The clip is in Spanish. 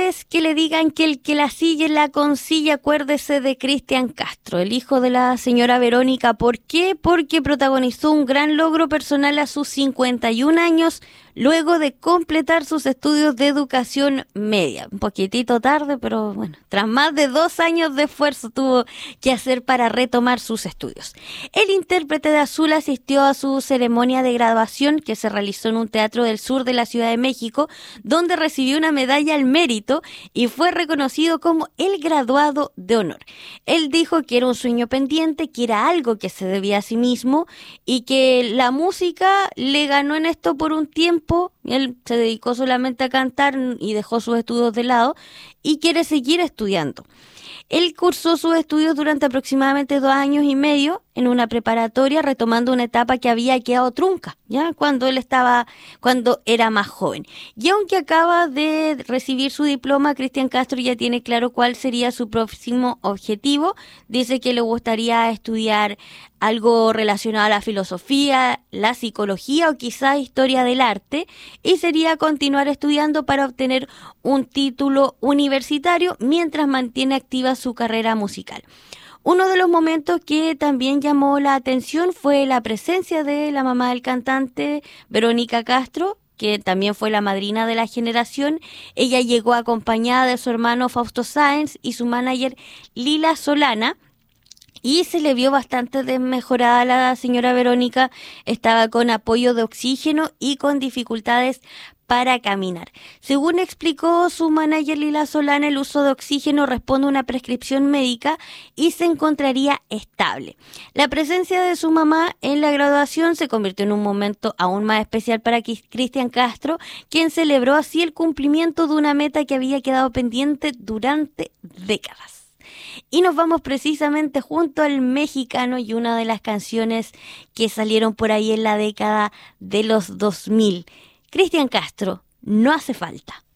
vez que le digan que el que la sigue la consigue, acuérdese de Cristian Castro, el hijo de la señora Verónica. ¿Por qué? Porque protagonizó un gran logro personal a sus 51 años, luego de completar sus estudios de educación media. Un poquitito tarde, pero bueno, tras más de 2 años de esfuerzo tuvo que hacer para retomar sus estudios. El intérprete de Azul asistió a su ceremonia de graduación que se realizó en un teatro del sur de la Ciudad de México, donde recibió una medalla al mérito y fue reconocido como el graduado de honor. Él dijo que era un sueño pendiente, que era algo que se debía a sí mismo y que la música le ganó en esto por un tiempo. Él se dedicó solamente a cantar y dejó sus estudios de lado y quiere seguir estudiando. Él cursó sus estudios durante aproximadamente 2 años y medio en una preparatoria, retomando una etapa que había quedado trunca, ya cuando era más joven. Y aunque acaba de recibir su diploma, Cristian Castro ya tiene claro cuál sería su próximo objetivo. Dice que le gustaría estudiar algo relacionado a la filosofía, la psicología o quizás historia del arte, y sería continuar estudiando para obtener un título universitario mientras mantiene activa su carrera musical. Uno de los momentos que también llamó la atención fue la presencia de la mamá del cantante, Verónica Castro, que también fue la madrina de la generación. Ella llegó acompañada de su hermano Fausto Sáenz y su manager Lila Solana, y se le vio bastante desmejorada. La señora Verónica estaba con apoyo de oxígeno y con dificultades para caminar. Según explicó su manager Lila Solana, el uso de oxígeno responde a una prescripción médica y se encontraría estable. La presencia de su mamá en la graduación se convirtió en un momento aún más especial para Cristian Castro, quien celebró así el cumplimiento de una meta que había quedado pendiente durante décadas. Y nos vamos precisamente junto al mexicano y una de las canciones que salieron por ahí en la década de los 2000. Cristian Castro, No hace falta.